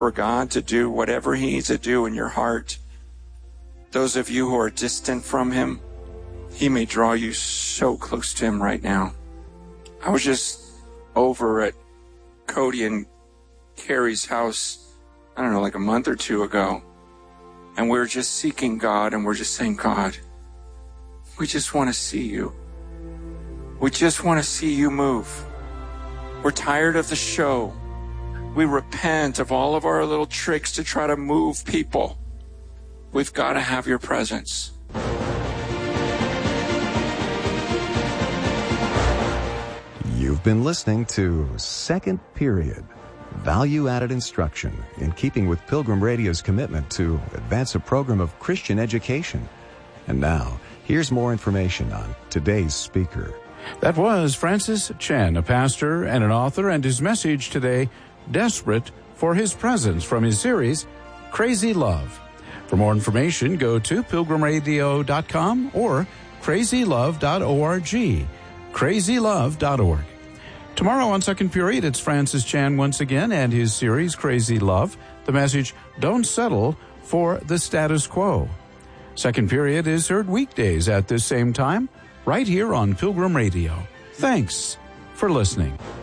for God to do whatever he needs to do in your heart. Those of you who are distant from him, he may draw you so close to him right now. I was just over at Cody and Carrie's house, I don't know, like a month or two ago. And we're just seeking God, and we're just saying, God, we just want to see you. We just want to see you move. We're tired of the show. We repent of all of our little tricks to try to move people. We've got to have your presence. You've been listening to Second Period, value-added instruction in keeping with Pilgrim Radio's commitment to advance a program of Christian education. And now, here's more information on today's speaker. That was Francis Chan, a pastor and an author, and his message today, Desperate for His Presence, from his series, Crazy Love. For more information, go to pilgrimradio.com or crazylove.org, crazylove.org. Tomorrow on Second Period, it's Francis Chan once again and his series, Crazy Love. The message, Don't Settle for the Status Quo. Second Period is heard weekdays at this same time, right here on Pilgrim Radio. Thanks for listening.